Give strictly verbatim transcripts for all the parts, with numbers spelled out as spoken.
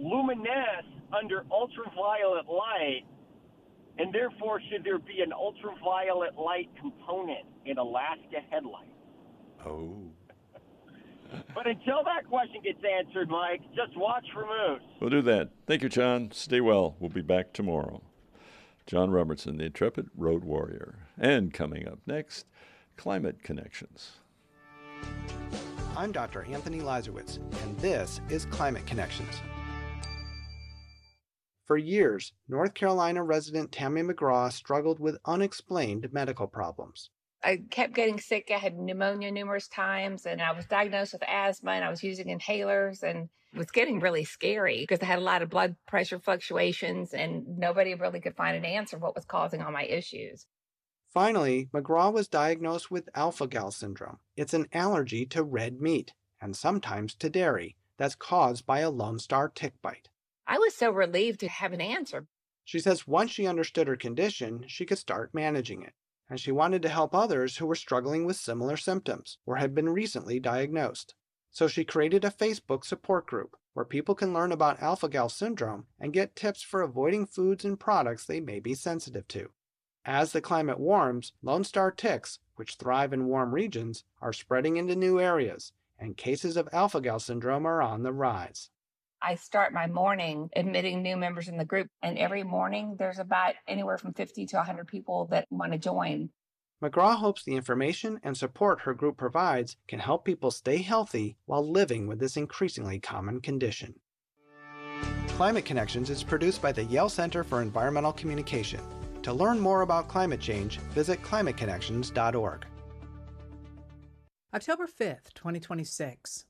luminesce under ultraviolet light, and therefore should there be an ultraviolet light component in Alaska headlights? Oh. But until that question gets answered, Mike, just watch for moose. We'll do that. Thank you, John. Stay well. We'll be back tomorrow. John Robertson, the intrepid road warrior. And coming up next, Climate Connections. I'm Doctor Anthony Lazarowitz, and this is Climate Connections. For years, North Carolina resident Tammy McGraw struggled with unexplained medical problems. I kept getting sick. I had pneumonia numerous times, and I was diagnosed with asthma, and I was using inhalers, and it was getting really scary because I had a lot of blood pressure fluctuations, and nobody really could find an answer what was causing all my issues. Finally, McGraw was diagnosed with alpha-gal syndrome. It's an allergy to red meat, and sometimes to dairy, that's caused by a Lone Star tick bite. I was so relieved to have an answer. She says once she understood her condition, she could start managing it, and she wanted to help others who were struggling with similar symptoms or had been recently diagnosed. So she created a Facebook support group where people can learn about alpha-gal syndrome and get tips for avoiding foods and products they may be sensitive to. As the climate warms, Lone Star ticks, which thrive in warm regions, are spreading into new areas, and cases of alpha-gal syndrome are on the rise. I start my morning admitting new members in the group, and every morning there's about anywhere from fifty to one hundred people that want to join. McGraw hopes the information and support her group provides can help people stay healthy while living with this increasingly common condition. Climate Connections is produced by the Yale Center for Environmental Communication. To learn more about climate change, visit climate connections dot org. October fifth, twenty twenty-six.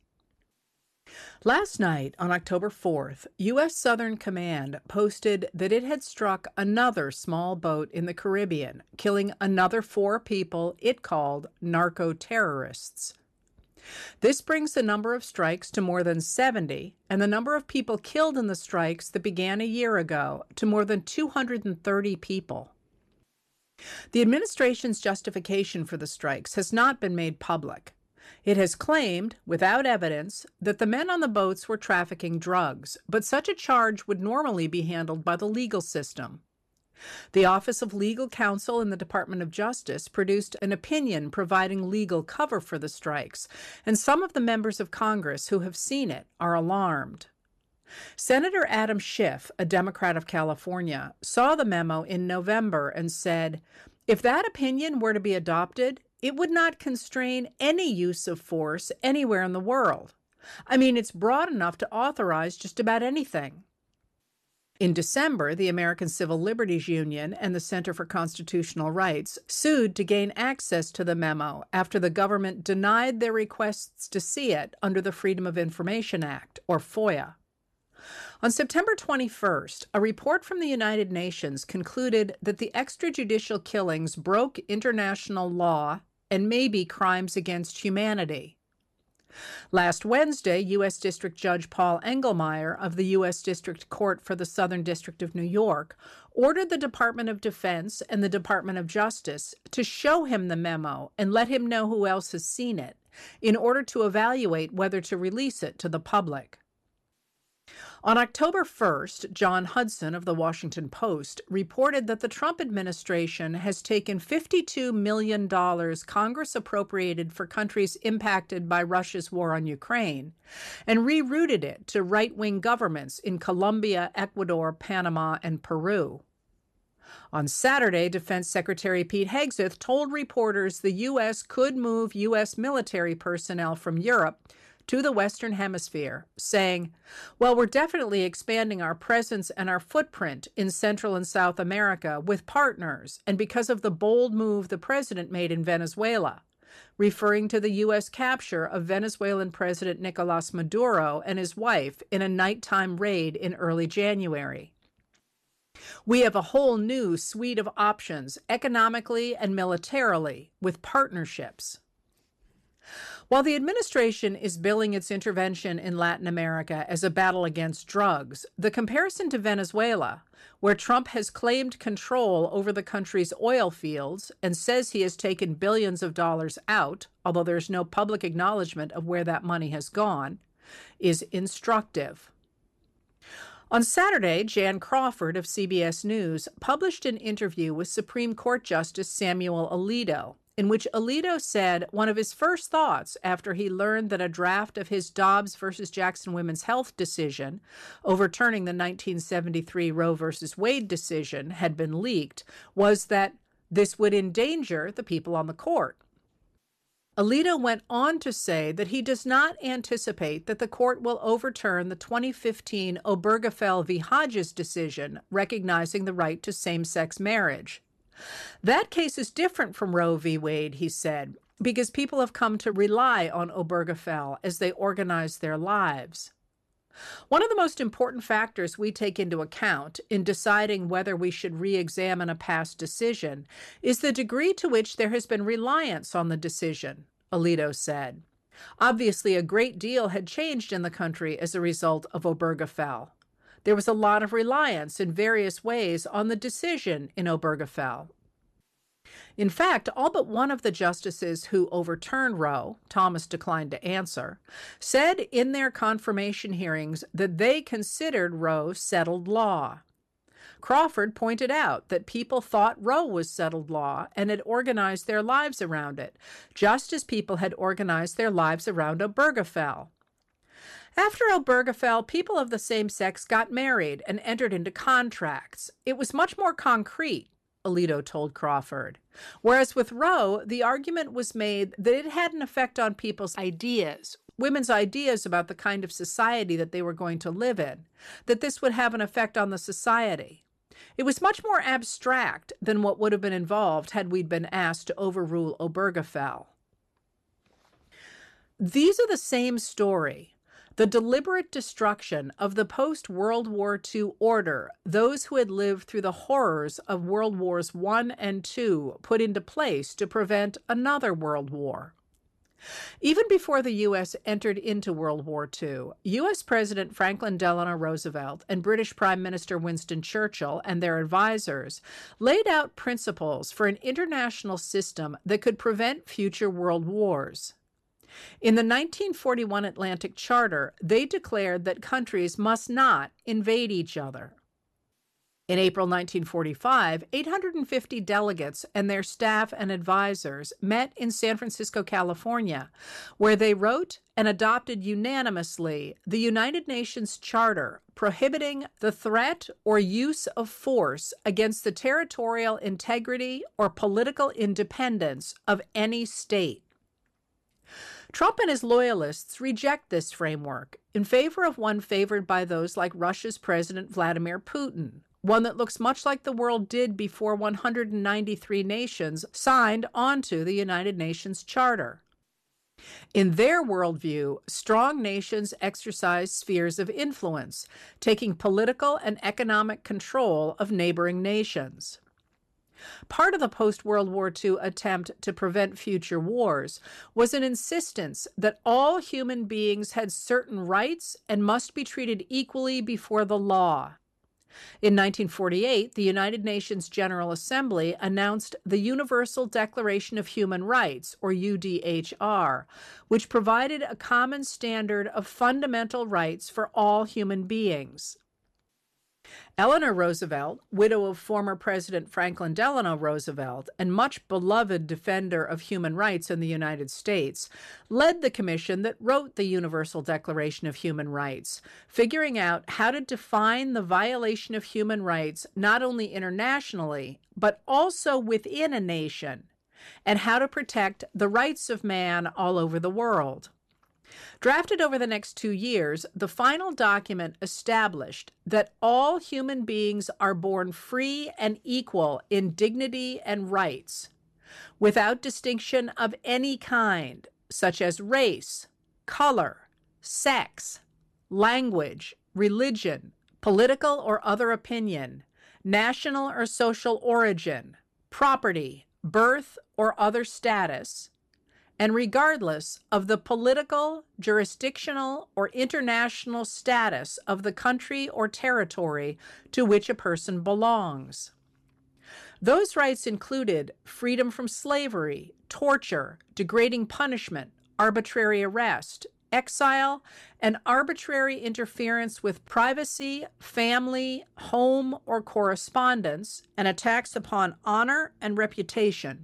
Last night, on October fourth, U S Southern Command posted that it had struck another small boat in the Caribbean, killing another four people it called narco-terrorists. This brings the number of strikes to more than seventy, and the number of people killed in the strikes that began a year ago to more than two hundred thirty people. The administration's justification for the strikes has not been made public. It has claimed, without evidence, that the men on the boats were trafficking drugs, but such a charge would normally be handled by the legal system. The Office of Legal Counsel in the Department of Justice produced an opinion providing legal cover for the strikes, and some of the members of Congress who have seen it are alarmed. Senator Adam Schiff, a Democrat of California, saw the memo in November and said, "If that opinion were to be adopted, it would not constrain any use of force anywhere in the world. I mean, it's broad enough to authorize just about anything." In December, the American Civil Liberties Union and the Center for Constitutional Rights sued to gain access to the memo after the government denied their requests to see it under the Freedom of Information Act, or FOIA. On September twenty-first, a report from the United Nations concluded that the extrajudicial killings broke international law and may be crimes against humanity. Last Wednesday, U S District Judge Paul Engelmeyer of the U S District Court for the Southern District of New York ordered the Department of Defense and the Department of Justice to show him the memo and let him know who else has seen it in order to evaluate whether to release it to the public. On October first, John Hudson of the Washington Post reported that the Trump administration has taken fifty-two million dollars Congress appropriated for countries impacted by Russia's war on Ukraine and rerouted it to right-wing governments in Colombia, Ecuador, Panama, and Peru. On Saturday, Defense Secretary Pete Hegseth told reporters the U S could move U S military personnel from Europe to the Western Hemisphere, saying, "Well, we're definitely expanding our presence and our footprint in Central and South America with partners, and because of the bold move the president made in Venezuela," referring to the U S capture of Venezuelan President Nicolas Maduro and his wife in a nighttime raid in early January. "We have a whole new suite of options, economically and militarily, with partnerships." While the administration is billing its intervention in Latin America as a battle against drugs, the comparison to Venezuela, where Trump has claimed control over the country's oil fields and says he has taken billions of dollars out, although there's no public acknowledgement of where that money has gone, is instructive. On Saturday, Jan Crawford of C B S News published an interview with Supreme Court Justice Samuel Alito, in which Alito said one of his first thoughts after he learned that a draft of his Dobbs versus Jackson Women's Health decision, overturning the nineteen seventy-three Roe versus Wade decision, had been leaked, was that this would endanger the people on the court. Alito went on to say that he does not anticipate that the court will overturn the twenty fifteen Obergefell v. Hodges decision recognizing the right to same-sex marriage. That case is different from Roe v. Wade, he said, because people have come to rely on Obergefell as they organize their lives. One of the most important factors we take into account in deciding whether we should re-examine a past decision is the degree to which there has been reliance on the decision, Alito said. Obviously, a great deal had changed in the country as a result of Obergefell. There was a lot of reliance in various ways on the decision in Obergefell. In fact, all but one of the justices who overturned Roe, Thomas declined to answer, said in their confirmation hearings that they considered Roe settled law. Crawford pointed out that people thought Roe was settled law and had organized their lives around it, just as people had organized their lives around Obergefell. After Obergefell, people of the same sex got married and entered into contracts. It was much more concrete, Alito told Crawford. Whereas with Roe, the argument was made that it had an effect on people's ideas, women's ideas about the kind of society that they were going to live in, that this would have an effect on the society. It was much more abstract than what would have been involved had we been asked to overrule Obergefell. These are the same story. The deliberate destruction of the post-World War Two order those who had lived through the horrors of World Wars One and Two put into place to prevent another World War. Even before the U S entered into World War Two, U S President Franklin Delano Roosevelt and British Prime Minister Winston Churchill and their advisors laid out principles for an international system that could prevent future world wars. In the nineteen forty-one Atlantic Charter, they declared that countries must not invade each other. In April nineteen forty-five, eight hundred fifty delegates and their staff and advisors met in San Francisco, California, where they wrote and adopted unanimously the United Nations Charter prohibiting the threat or use of force against the territorial integrity or political independence of any state. Trump and his loyalists reject this framework in favor of one favored by those like Russia's President Vladimir Putin, one that looks much like the world did before one hundred ninety-three nations signed onto the United Nations Charter. In their worldview, strong nations exercise spheres of influence, taking political and economic control of neighboring nations. Part of the post-World War Two attempt to prevent future wars was an insistence that all human beings had certain rights and must be treated equally before the law. In nineteen forty-eight, the United Nations General Assembly announced the Universal Declaration of Human Rights, or U D H R, which provided a common standard of fundamental rights for all human beings. Eleanor Roosevelt, widow of former President Franklin Delano Roosevelt and much beloved defender of human rights in the United States, led the commission that wrote the Universal Declaration of Human Rights, figuring out how to define the violation of human rights not only internationally, but also within a nation, and how to protect the rights of man all over the world. Drafted over the next two years, the final document established that all human beings are born free and equal in dignity and rights, without distinction of any kind, such as race, color, sex, language, religion, political or other opinion, national or social origin, property, birth, or other status, and regardless of the political, jurisdictional, or international status of the country or territory to which a person belongs. Those rights included freedom from slavery, torture, degrading punishment, arbitrary arrest, exile, and arbitrary interference with privacy, family, home, or correspondence, and attacks upon honor and reputation.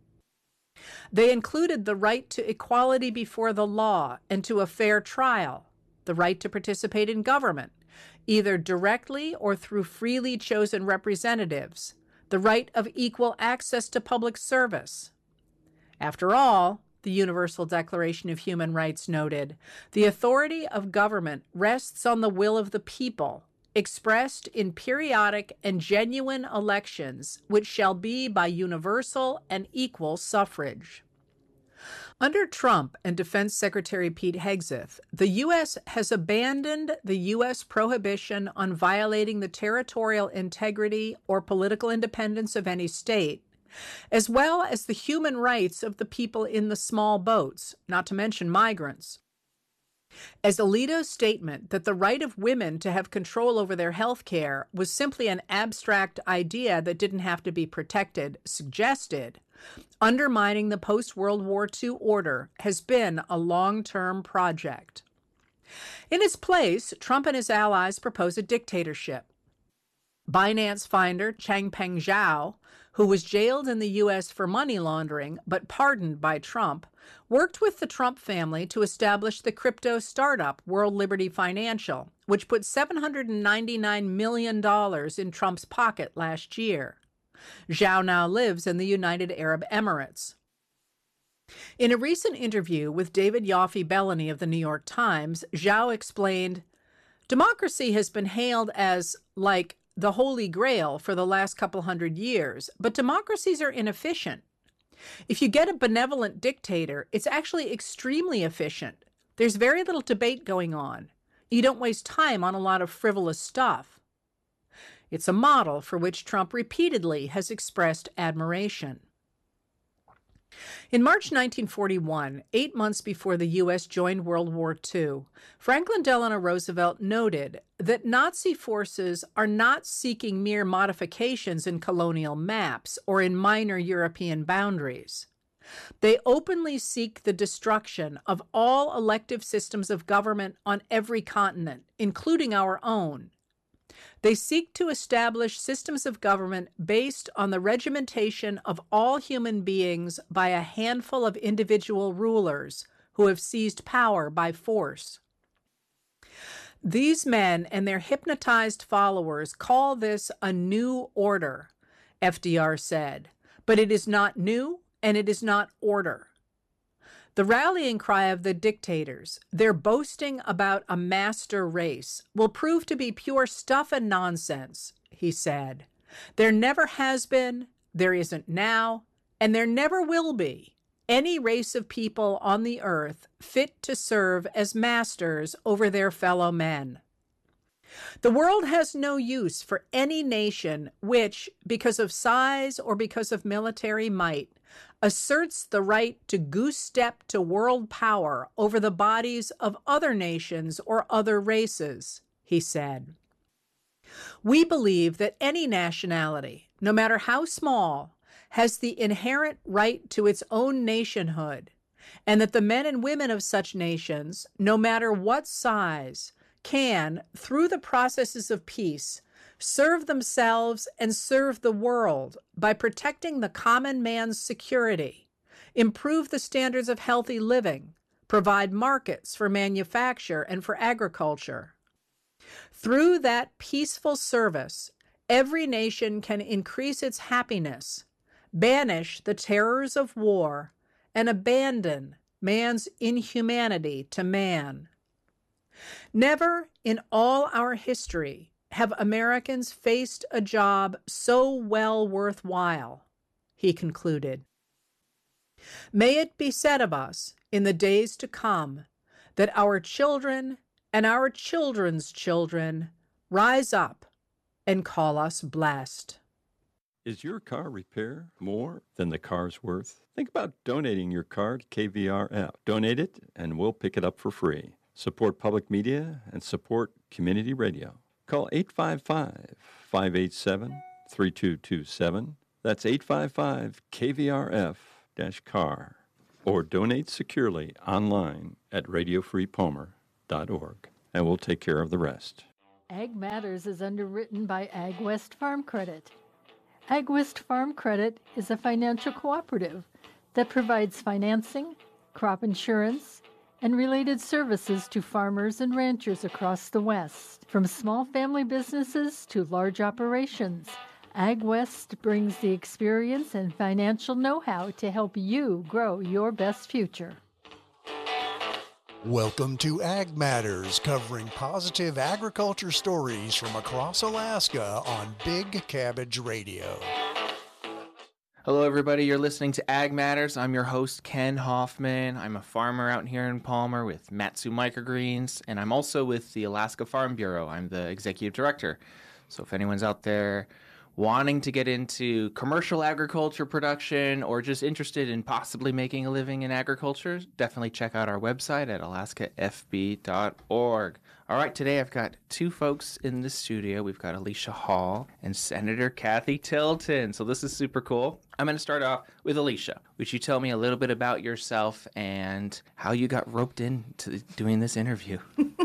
They included the right to equality before the law and to a fair trial, the right to participate in government, either directly or through freely chosen representatives, the right of equal access to public service. After all, the Universal Declaration of Human Rights noted, the authority of government rests on the will of the people, expressed in periodic and genuine elections, which shall be by universal and equal suffrage. Under Trump and Defense Secretary Pete Hegseth, the U S has abandoned the U S prohibition on violating the territorial integrity or political independence of any state, as well as the human rights of the people in the small boats, not to mention migrants. As Alito's statement that the right of women to have control over their health care was simply an abstract idea that didn't have to be protected suggested, undermining the post-World War Two order has been a long-term project. In its place, Trump and his allies propose a dictatorship. Binance founder Changpeng Zhao, who was jailed in the U S for money laundering but pardoned by Trump, worked with the Trump family to establish the crypto startup World Liberty Financial, which put seven hundred ninety-nine million dollars in Trump's pocket last year. Zhao now lives in the United Arab Emirates. In a recent interview with David Yoffe-Bellany of the New York Times, Zhao explained, "Democracy has been hailed as, like, the Holy Grail for the last couple hundred years, but democracies are inefficient. If you get a benevolent dictator, it's actually extremely efficient. There's very little debate going on. You don't waste time on a lot of frivolous stuff." It's a model for which Trump repeatedly has expressed admiration. In March nineteen forty-one, eight months before the U S joined World War Two, Franklin Delano Roosevelt noted that Nazi forces are not seeking mere modifications in colonial maps or in minor European boundaries. They openly seek the destruction of all elective systems of government on every continent, including our own. They seek to establish systems of government based on the regimentation of all human beings by a handful of individual rulers who have seized power by force. These men and their hypnotized followers call this a new order, F D R said, but it is not new and it is not order. The rallying cry of the dictators, their boasting about a master race, will prove to be pure stuff and nonsense, he said. There never has been, there isn't now, and there never will be any race of people on the earth fit to serve as masters over their fellow men. The world has no use for any nation which, because of size or because of military might, asserts the right to goose-step to world power over the bodies of other nations or other races, he said. We believe that any nationality, no matter how small, has the inherent right to its own nationhood, and that the men and women of such nations, no matter what size, can, through the processes of peace, serve themselves and serve the world by protecting the common man's security, improve the standards of healthy living, provide markets for manufacture and for agriculture. Through that peaceful service, every nation can increase its happiness, banish the terrors of war, and abandon man's inhumanity to man. Never in all our history have Americans faced a job so well worthwhile, he concluded. May it be said of us in the days to come that our children and our children's children rise up and call us blessed. Is your car repair more than the car's worth? Think about donating your car to K V R F. Donate it and we'll pick it up for free. Support public media and support community radio. Call eight five five, five eight seven, three two two seven. That's eight five five K V R F C A R. or donate securely online at radio free palmer dot org, and we'll take care of the rest. Ag Matters is underwritten by AgWest Farm Credit. AgWest Farm Credit is a financial cooperative that provides financing, crop insurance, and related services to farmers and ranchers across the West. From small family businesses to large operations, AgWest brings the experience and financial know-how to help you grow your best future. Welcome to Ag Matters, covering positive agriculture stories from across Alaska on Big Cabbage Radio. Hello, everybody. You're listening to Ag Matters. I'm your host, Ken Hoffman. I'm a farmer out here in Palmer with Matsu Microgreens, and I'm also with the Alaska Farm Bureau. I'm the executive director. So if anyone's out there wanting to get into commercial agriculture production or just interested in possibly making a living in agriculture, definitely check out our website at alaska f b dot org. All right, today I've got two folks in the studio. We've got Alicia Hall and Senator Cathy Tilton. So this is super cool. I'm going to start off with Alicia. Would you tell me a little bit about yourself and how you got roped into doing this interview?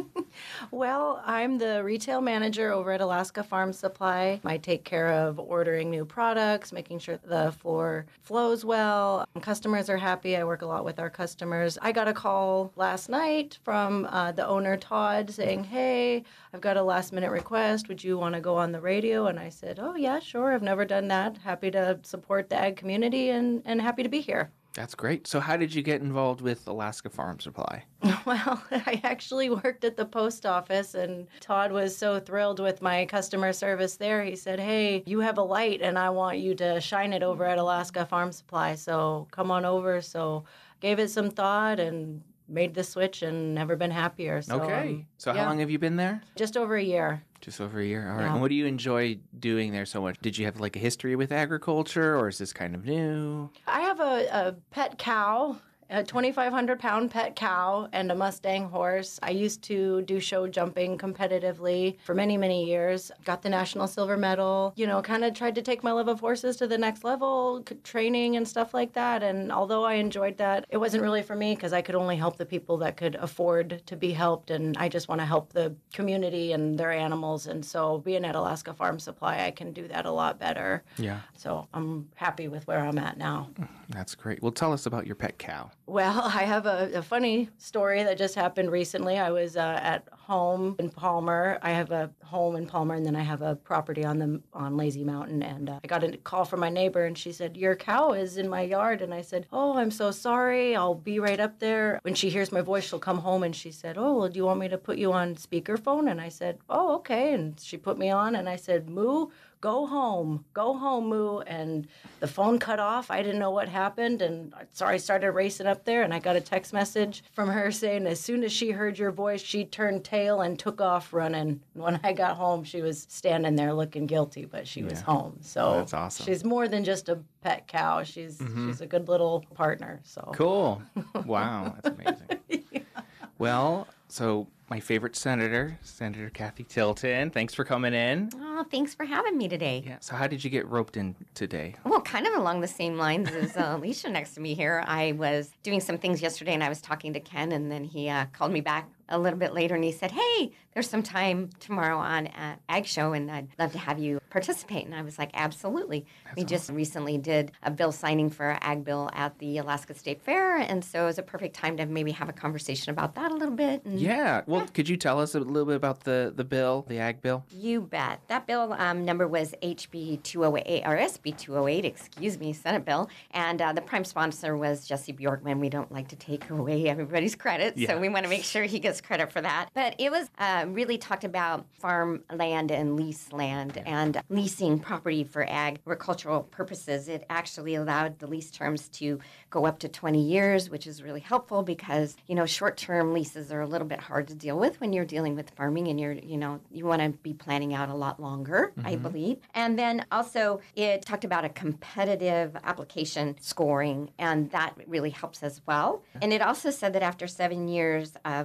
Well, I'm the retail manager over at Alaska Farm Supply. I take care of ordering new products, making sure the floor flows well. Customers are happy. I work a lot with our customers. I got a call last night from uh, the owner, Todd, saying, hey, I've got a last minute request. Would you want to go on the radio? And I said, oh, yeah, sure. I've never done that. Happy to support the ag community and, and happy to be here. That's great. So how did you get involved with Alaska Farm Supply? Well, I actually worked at the post office, and Todd was so thrilled with my customer service there. He said, hey, you have a light, and I want you to shine it over at Alaska Farm Supply, so come on over. So gave it some thought and made the switch and never been happier. So, okay. Um, so how yeah. long have you been there? Just over a year. Just over a year. All right. Yeah. And what do you enjoy doing there so much? Did you have like a history with agriculture, or is this kind of new? I have a, a pet cow, a twenty-five hundred pound pet cow, and a Mustang horse. I used to do show jumping competitively for many, many years. Got the National Silver Medal. You know, kind of tried to take my love of horses to the next level, training and stuff like that. And although I enjoyed that, it wasn't really for me because I could only help the people that could afford to be helped. And I just want to help the community and their animals. And so being at Alaska Farm Supply, I can do that a lot better. Yeah. So I'm happy with where I'm at now. That's great. Well, tell us about your pet cow. Well, I have a, a funny story that just happened recently. I was uh, at home in Palmer. I have a home in Palmer, and then I have a property on the on Lazy Mountain. And uh, I got a call from my neighbor, and she said, your cow is in my yard. And I said, oh, I'm so sorry. I'll be right up there. When she hears my voice, she'll come home, and she said, oh, well, do you want me to put you on speakerphone? And I said, oh, okay. And she put me on, and I said, Moo, go home, go home, Moo. And the phone cut off. I didn't know what happened. And so I started racing up there, and I got a text message from her saying as soon as she heard your voice, she turned tail and took off running. And when I got home, she was standing there looking guilty, but she yeah. was home. So oh, that's awesome. She's more than just a pet cow. She's mm-hmm. she's a good little partner. So cool. Wow, that's amazing. yeah. Well, so my favorite senator, Senator Cathy Tilton. Thanks for coming in. Oh, thanks for having me today. Yeah. So how did you get roped in today? Well, kind of along the same lines as uh, Alicia next to me here. I was doing some things yesterday, and I was talking to Ken, and then he uh, called me back a little bit later, and he said, hey, there's some time tomorrow on uh, Ag Show, and I'd love to have you participate. And I was like, absolutely. That's we awesome. Just recently did a bill signing for an ag bill at the Alaska State Fair, and so it was a perfect time to maybe have a conversation about that a little bit. And, yeah. Well, yeah. Could you tell us a little bit about the, the bill, the ag bill? You bet. That bill um, number was H B two oh eight, or S B two oh eight, excuse me, Senate bill. And uh, the prime sponsor was Jesse Bjorkman. We don't like to take away everybody's credit, yeah. so we want to make sure he gets credit for that. But it was uh, really talked about farm land and lease land yeah. and leasing property for agricultural purposes. It actually allowed the lease terms to go up to twenty years, which is really helpful because, you know, short-term leases are a little bit hard to deal with when you're dealing with farming and you're, you know, you want to be planning out a lot longer, mm-hmm. I believe. And then also it talked about a competitive application scoring, and that really helps as well. Yeah. And it also said that after seven years of actual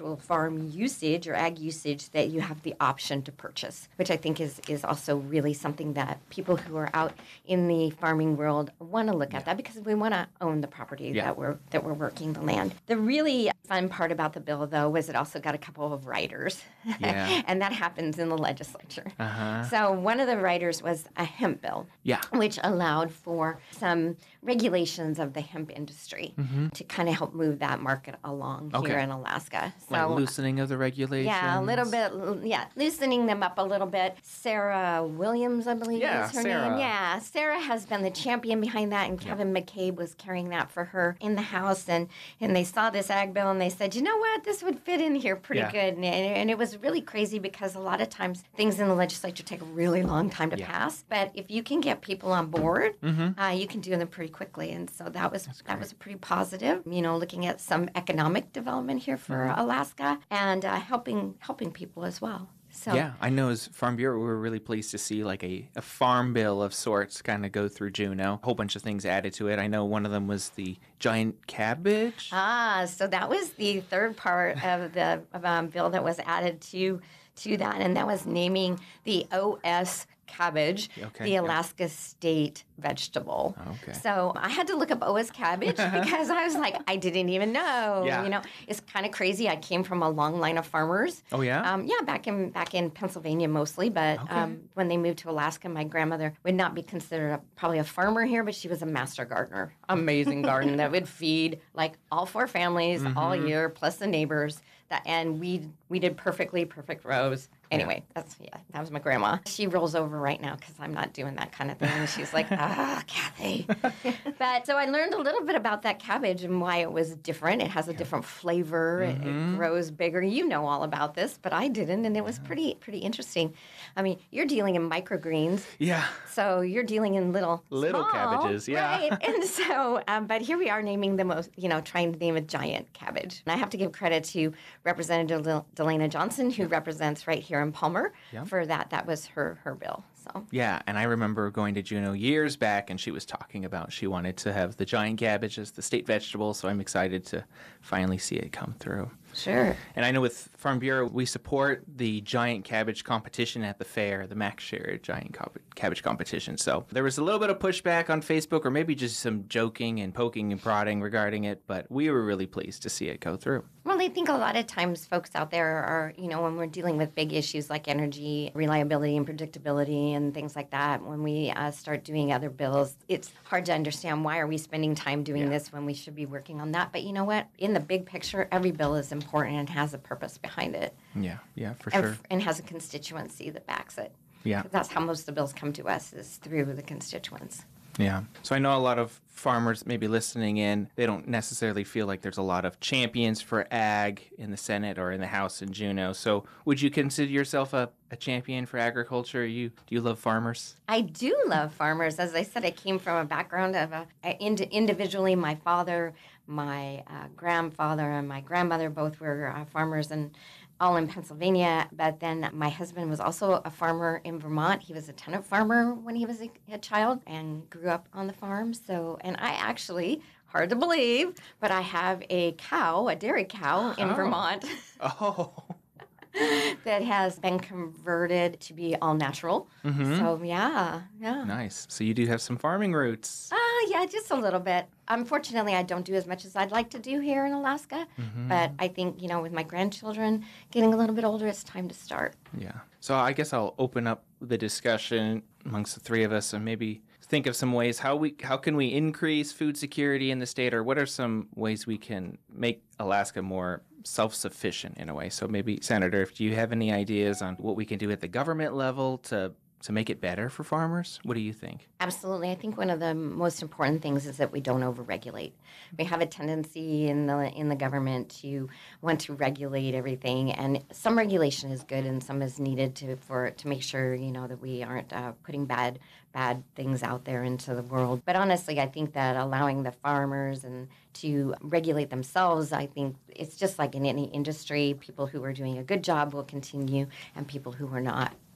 actual farm usage or ag usage that you have the option to purchase, which I think is, is also really something that people who are out in the farming world want to look yeah. at that because we want to own the property yeah. that we're that we're working the land. The really fun part about the bill, though, was it also got a couple of riders, yeah. and that happens in the legislature. Uh-huh. So one of the riders was a hemp bill, yeah. which allowed for some regulations of the hemp industry mm-hmm. to kind of help move that market along okay. here in Alaska. So like loosening of the regulations? Yeah, a little bit, yeah, loosening them up a little bit. Sarah Williams, I believe yeah, is her Sarah. name. Yeah, Sarah has been the champion behind that, and Kevin yeah. McCabe was carrying that for her in the House, and, and they saw this ag bill, and they said, you know what, this would fit in here pretty yeah. good. And, and it was really crazy because a lot of times things in the legislature take a really long time to yeah. pass, but if you can get people on board, mm-hmm. uh, you can do them pretty quickly, and so that was that was pretty positive. You know, looking at some economic development here for mm-hmm. Alaska and uh, helping helping people as well. So yeah, I know as Farm Bureau, we were really pleased to see like a, a farm bill of sorts kind of go through Juneau. A whole bunch of things added to it. I know one of them was the giant cabbage. Ah, so that was the third part of the um, bill that was added to to that, and that was naming the O S cabbage, okay, the Alaska yeah. state vegetable. Okay. So I had to look up O S cabbage because I was like, I didn't even know. Yeah. You know, it's kind of crazy. I came from a long line of farmers. Oh yeah. Um, yeah, back in back in Pennsylvania mostly, but okay. um, when they moved to Alaska, my grandmother would not be considered a, probably a farmer here, but she was a master gardener. Amazing garden that would feed like all four families mm-hmm. all year, plus the neighbors. That and we we did perfectly perfect rows. Anyway, yeah. that's yeah, that was my grandma. She rolls over right now because I'm not doing that kind of thing. And she's like, ah, Kathy. But so I learned a little bit about that cabbage and why it was different. It has a different flavor. Mm-hmm. It, it grows bigger. You know all about this, but I didn't, and it was pretty pretty interesting. I mean, you're dealing in microgreens. Yeah. So you're dealing in little little small, cabbages. Yeah. Right. And so, um, but here we are naming the most, you know, trying to name a giant cabbage. And I have to give credit to Representative Del- Delana Johnson, who represents right here in Palmer. Yep. For that. That was her her bill. So yeah, and I remember going to Juneau years back, and she was talking about she wanted to have the giant cabbage as the state vegetable. So I'm excited to finally see it come through. Sure. And I know with Farm Bureau, we support the giant cabbage competition at the fair, the Max Share giant cabbage competition. So there was a little bit of pushback on Facebook, or maybe just some joking and poking and prodding regarding it, but we were really pleased to see it go through. Well, I think a lot of times folks out there are, you know, when we're dealing with big issues like energy, reliability and predictability and things like that, when we uh, start doing other bills, it's hard to understand why are we spending time doing yeah. this when we should be working on that. But you know what? In the big picture, every bill is important and has a purpose behind it. Yeah, yeah, for and, sure. And has a constituency that backs it. Yeah. That's how most of the bills come to us, is through the constituents. Yeah. So I know a lot of farmers maybe listening in, they don't necessarily feel like there's a lot of champions for ag in the Senate or in the House in Juneau. So would you consider yourself a, a champion for agriculture? You Do you love farmers? I do love farmers. As I said, I came from a background of a, a ind- individually, my father, my uh, grandfather, and my grandmother both were uh, farmers, and all in Pennsylvania, but then my husband was also a farmer in Vermont. He was a tenant farmer when he was a, a child and grew up on the farm. So, and I actually, hard to believe, but I have a cow, a dairy cow in oh. Vermont. Oh. that has been converted to be all natural. Mm-hmm. So, yeah, yeah. Nice. So you do have some farming roots. Ah, uh, yeah, just a little bit. Unfortunately, I don't do as much as I'd like to do here in Alaska. Mm-hmm. But I think, you know, with my grandchildren getting a little bit older, it's time to start. Yeah. So I guess I'll open up the discussion amongst the three of us and maybe think of some ways how we how can we increase food security in the state, or what are some ways we can make Alaska more self-sufficient in a way. So maybe, Senator, if you have any ideas on what we can do at the government level to to make it better for farmers, what do you think? Absolutely. I think one of the most important things is that we don't overregulate. We have a tendency in the in the government to want to regulate everything, and some regulation is good and some is needed to for to make sure, you know, that we aren't uh, putting bad bad things out there into the world. But honestly, I think that allowing the farmers and to regulate themselves, I think it's just like in any industry. People who are doing a good job will continue, and people who are not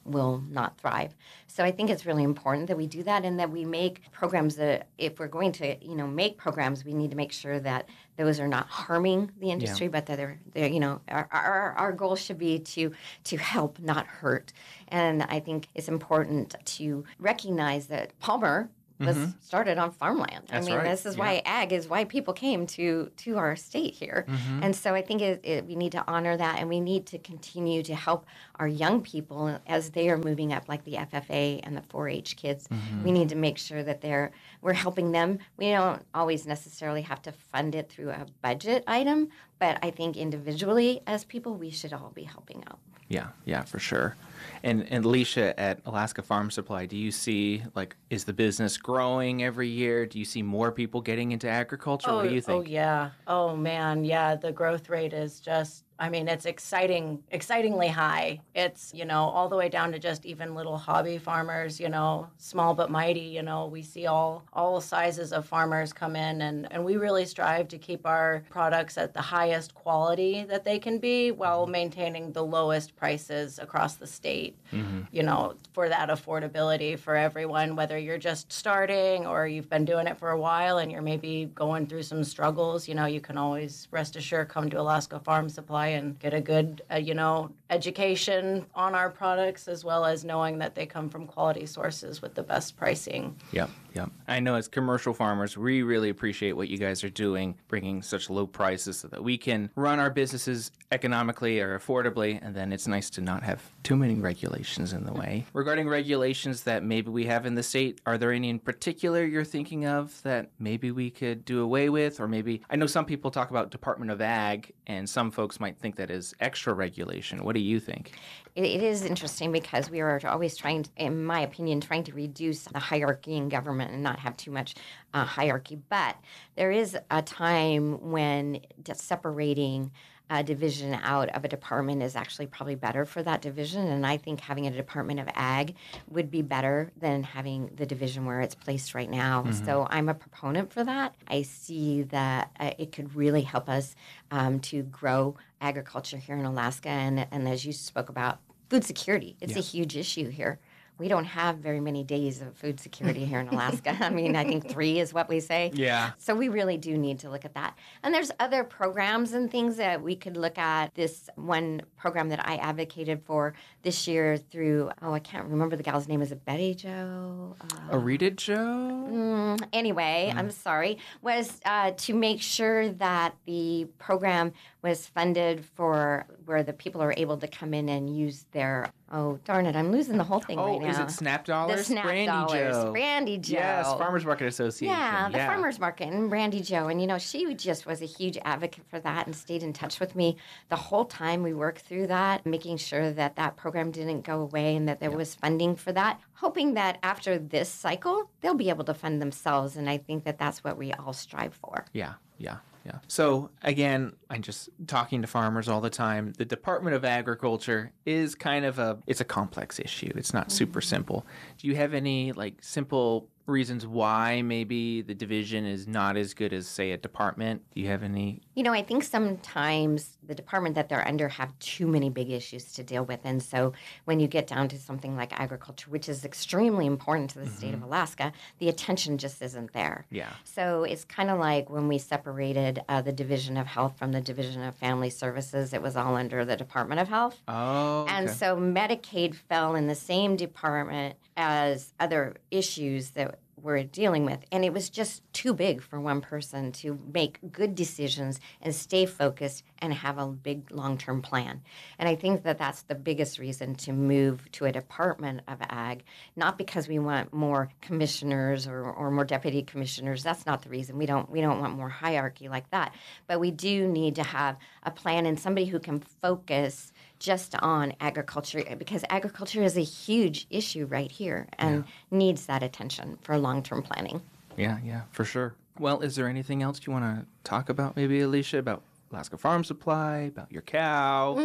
will not thrive. So I think it's really important that we do that and that we make programs that if we're going to, you know, make programs, we need to make sure that those are not harming the industry, yeah. but that they're, they're, you know, our, our, our goal should be to, to help, not hurt. And I think it's important to recognize that Palmer was mm-hmm. started on farmland. That's I mean, right. this is yeah. why ag is why people came to to our state here. Mm-hmm. And so I think it, it, we need to honor that, and we need to continue to help our young people as they are moving up, like the F F A and the four H kids. Mm-hmm. We need to make sure that they're we're helping them. We don't always necessarily have to fund it through a budget item, but I think individually as people, we should all be helping out. Yeah, yeah, for sure. And and Alicia, at Alaska Farm Supply, do you see, like, is the business growing every year? Do you see more people getting into agriculture? Oh, what do you think? Oh, yeah. Oh, man. Yeah, the growth rate is just, I mean, it's exciting, excitingly high. It's, you know, all the way down to just even little hobby farmers, you know, small but mighty, you know, we see all all sizes of farmers come in, and, and we really strive to keep our products at the highest quality that they can be while maintaining the lowest prices across the state, mm-hmm. you know, for that affordability for everyone, whether you're just starting or you've been doing it for a while and you're maybe going through some struggles, you know, you can always rest assured come to Alaska Farm Supply and get a good, uh, you know, education on our products, as well as knowing that they come from quality sources with the best pricing. Yep, yep. I know as commercial farmers, we really appreciate what you guys are doing, bringing such low prices so that we can run our businesses economically or affordably, and then it's nice to not have too many regulations in the way. Regarding regulations that maybe we have in the state, are there any in particular you're thinking of that maybe we could do away with? Or maybe, I know some people talk about Department of Ag, and some folks might think that is extra regulation. What do you think? It, it is interesting because we are always trying, to, in my opinion, trying to reduce the hierarchy in government and not have too much uh, hierarchy. But there is a time when just separating a division out of a department is actually probably better for that division. And I think having a Department of Ag would be better than having the division where it's placed right now. Mm-hmm. So I'm a proponent for that. I see that uh, it could really help us um, to grow agriculture here in Alaska. And, and as you spoke about, food security, it's yeah. a huge issue here. We don't have very many days of food security here in Alaska. I mean, I think three is what we say. Yeah. So we really do need to look at that. And there's other programs and things that we could look at. This one program that I advocated for this year through, oh, I can't remember the gal's name. Is it Betty Jo? Uh, Arita Jo? Mm, anyway, mm. I'm sorry. Was uh, to make sure that the program was funded for where the people are able to come in and use their, oh, darn it, I'm losing the whole thing oh, right now. Is it SNAP dollars? The SNAP Brandy dollars. Jo. Brandy Jo. Yes, Farmers Market Association. Yeah, the yeah. Farmers Market and Brandy Jo. And, you know, she just was a huge advocate for that and stayed in touch with me the whole time we worked through that, making sure that that program didn't go away and that there yeah. was funding for that, hoping that after this cycle, they'll be able to fund themselves. And I think that that's what we all strive for. Yeah, yeah. Yeah. So, again, I'm just talking to farmers all the time. The Department of Agriculture is kind of a, it's a complex issue. It's not super simple. Do you have any, like, simple reasons why maybe the division is not as good as, say, a department? Do you have any? You know, I think sometimes the department that they're under have too many big issues to deal with. And so when you get down to something like agriculture, which is extremely important to the mm-hmm. state of Alaska, the attention just isn't there. Yeah. So it's kind of like when we separated uh, the Division of Health from the Division of Family Services, it was all under the Department of Health. Oh, okay. And so Medicaid fell in the same department as other issues that we're dealing with. And it was just too big for one person to make good decisions and stay focused and have a big long-term plan. And I think that that's the biggest reason to move to a Department of Ag, not because we want more commissioners or, or more deputy commissioners. That's not the reason. We don't we don't want more hierarchy like that. But we do need to have a plan and somebody who can focus just on agriculture, because agriculture is a huge issue right here and yeah. needs that attention for long-term planning. Yeah, yeah, for sure. Well, is there anything else you want to talk about, maybe, Alicia, about Alaska Farm Supply, about your cow?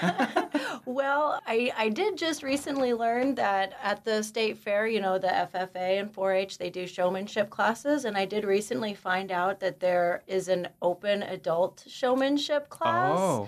Well, I, I did just recently learn that at the state fair, you know, the F F A and four H, they do showmanship classes. And I did recently find out that there is an open adult showmanship class. Oh.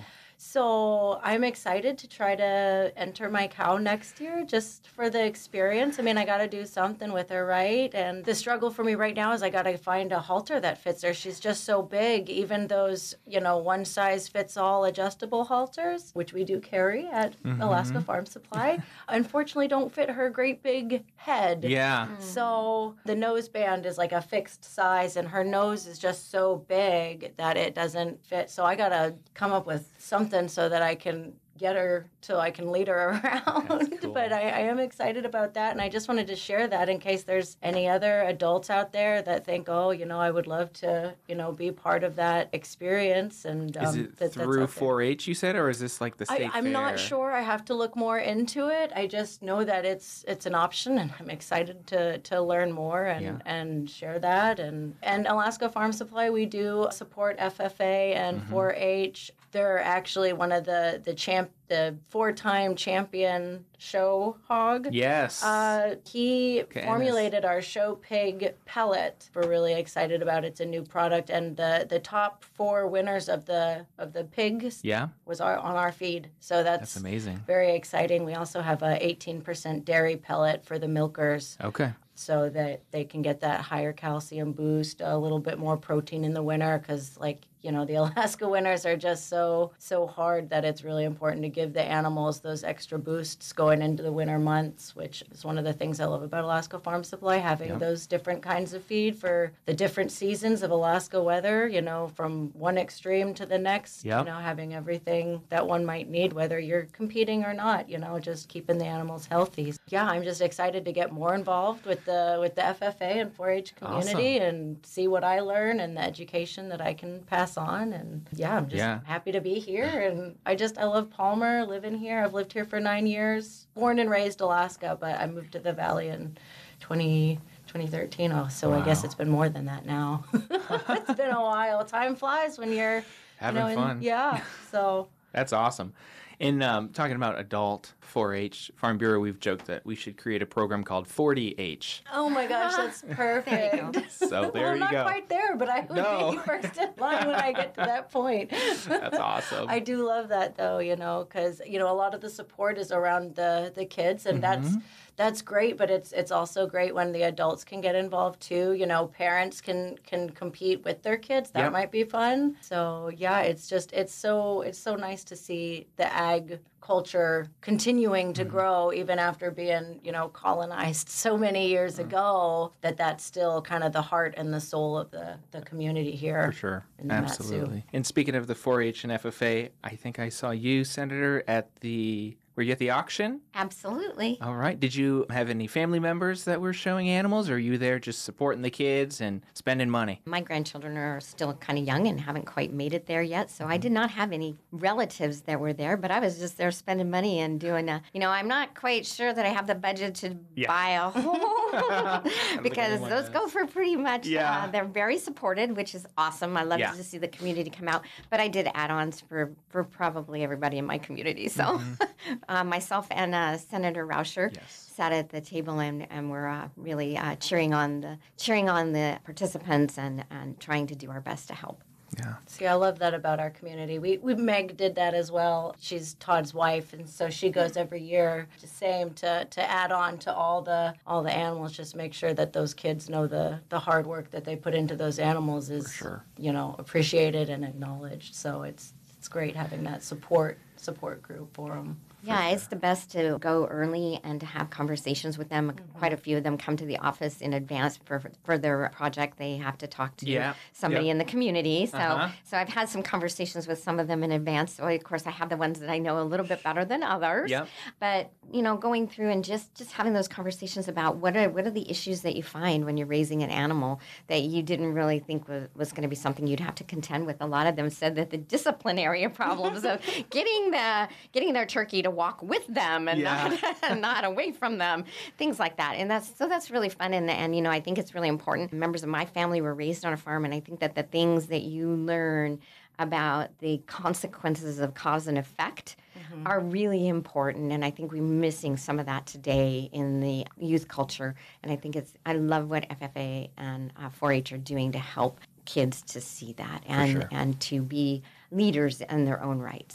So I'm excited to try to enter my cow next year just for the experience. I mean, I got to do something with her, right? And the struggle for me right now is I got to find a halter that fits her. She's just so big. Even those, you know, one size fits all adjustable halters, which we do carry at mm-hmm. Alaska Farm Supply, unfortunately don't fit her great big head. Yeah. Mm. So the nose band is like a fixed size and her nose is just so big that it doesn't fit. So I got to come up with something so that I can get her so I can lead her around. Cool. But I, I am excited about that, and I just wanted to share that in case there's any other adults out there that think, oh, you know, I would love to, you know, be part of that experience. And um, is it that, through four H, you said, or is this like the state I, I'm fair? not sure. I have to look more into it. I just know that it's it's an option, and I'm excited to to learn more and, yeah. and share that. And and Alaska Farm Supply, we do support F F A and mm-hmm. four H. They're actually one of the the champ the four-time champion show hog. Yes. Uh, he Goodness. formulated our show pig pellet. We're really excited about it. It's a new product, and the, the top four winners of the of the pigs yeah. was our, on our feed. So that's, that's amazing. Very exciting. We also have a eighteen percent dairy pellet for the milkers. Okay. So that they can get that higher calcium boost, a little bit more protein in the winter, because, like, you know, the Alaska winters are just so, so hard that it's really important to give the animals those extra boosts going into the winter months, which is one of the things I love about Alaska Farm Supply, having yep. those different kinds of feed for the different seasons of Alaska weather, you know, from one extreme to the next, yep. you know, having everything that one might need, whether you're competing or not, you know, just keeping the animals healthy. Yeah, I'm just excited to get more involved with the with the F F A and four H community awesome. And see what I learn and the education that I can pass on. And yeah, I'm just yeah. happy to be here. And I just, I love Palmer, living here. I've lived here for nine years, born and raised Alaska, but I moved to the Valley in twenty thirteen. Oh, so wow. I guess it's been more than that now. It's been a while. Time flies when you're having you know, fun. In, yeah. So that's awesome. In um, talking about adult four H, Farm Bureau, we've joked that we should create a program called forty H. Oh my gosh, that's perfect. There you go. So there well, you not go. Not quite there, but I would no. be first in line when I get to that point. That's awesome. I do love that, though, you know, because, you know, a lot of the support is around the, the kids, and mm-hmm. that's that's great, but it's it's also great when the adults can get involved, too. You know, parents can, can compete with their kids. That yep. might be fun. So, yeah, it's just, it's so, it's so nice to see the ag culture continuing to mm-hmm. grow even after being, you know, colonized so many years mm-hmm. ago, that that's still kind of the heart and the soul of the, the community here. For sure. Absolutely. Mat-Su. And speaking of the four H and F F A, I think I saw you, Senator, at the... Were you at the auction? Absolutely. All right. Did you have any family members that were showing animals, or are you there just supporting the kids and spending money? My grandchildren are still kind of young and haven't quite made it there yet, so I did not have any relatives that were there, but I was just there spending money and doing a, you know, I'm not quite sure that I have the budget to yeah. buy a home because those go for pretty much, yeah. uh, they're very supported, which is awesome. I love yeah. to see the community come out, but I did add-ons for, for probably everybody in my community, so... Mm-hmm. Uh, myself and uh, Senator Rauscher yes. sat at the table and, and were uh, really uh, cheering on the cheering on the participants and, and trying to do our best to help. Yeah. See, I love that about our community. We, we Meg did that as well. She's Todd's wife, and so she goes every year, the same to, to add on to all the all the animals. Just make sure that those kids know the, the hard work that they put into those animals is sure. you know appreciated and acknowledged. So it's it's great having that support support group for them. Yeah, it's the best to go early and to have conversations with them. Mm-hmm. Quite a few of them come to the office in advance for for their project. They have to talk to yeah. somebody yep. in the community. So uh-huh. so I've had some conversations with some of them in advance. So, of course, I have the ones that I know a little bit better than others. Yep. But, you know, going through and just, just having those conversations about what are what are the issues that you find when you're raising an animal that you didn't really think was, was going to be something you'd have to contend with. A lot of them said that the disciplinary problems of getting the getting their turkey to walk with them and yeah. not, not away from them, things like that. And that's so that's really fun. And, and, you know, I think it's really important. Members of my family were raised on a farm, and I think that the things that you learn about the consequences of cause and effect mm-hmm. are really important. And I think we're missing some of that today in the youth culture. And I think it's, I love what F F A and uh, four H are doing to help kids to see that and, sure. and to be leaders in their own rights.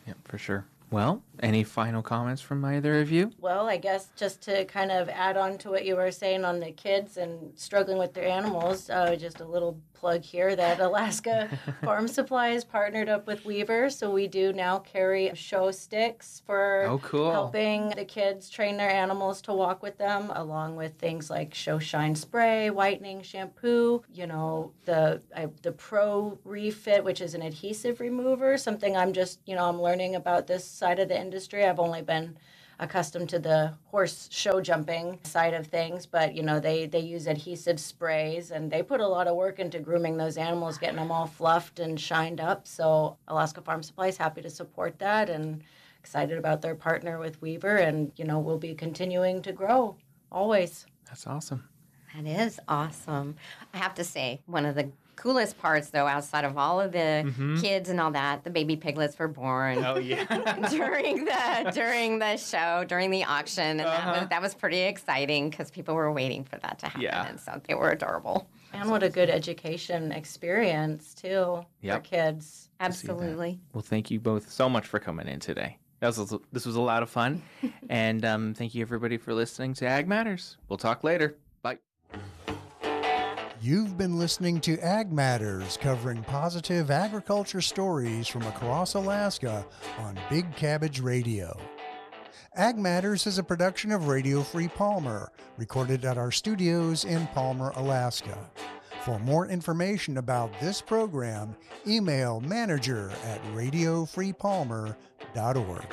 Yeah, for sure. Well, any final comments from either of you? Well, I guess just to kind of add on to what you were saying on the kids and struggling with their animals, uh, just a little plug here that Alaska Farm Supply has partnered up with Weaver. So we do now carry show sticks for oh, cool. helping the kids train their animals to walk with them, along with things like Show Shine spray, whitening shampoo, you know, the I, the Pro Refit, which is an adhesive remover, something I'm just, you know, I'm learning about this side of the industry. I've only been accustomed to the horse show jumping side of things, but you know, they they use adhesive sprays and they put a lot of work into grooming those animals, getting them all fluffed and shined up. So Alaska Farm Supply is happy to support that and excited about their partner with Weaver, and you know, we'll be continuing to grow always. That's awesome. That is awesome. I have to say, one of the coolest parts, though, outside of all of the mm-hmm. kids and all that, the baby piglets were born. Oh yeah, during the during the show, during the auction, and uh-huh. that was that was pretty exciting because people were waiting for that to happen, yeah. and so they were adorable. And what a good education experience too yep. for kids. Absolutely. Well, thank you both so much for coming in today. That was this was a lot of fun, and um, thank you everybody for listening to Ag Matters. We'll talk later. Bye. You've been listening to Ag Matters, covering positive agriculture stories from across Alaska on Big Cabbage Radio. Ag Matters is a production of Radio Free Palmer, recorded at our studios in Palmer, Alaska. For more information about this program, email manager at radio free palmer dot org.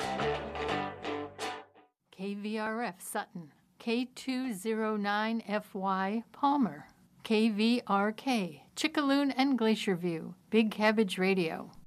K V R F Sutton, K two oh nine F Y Palmer. K V R K, Chickaloon and Glacier View, Big Cabbage Radio.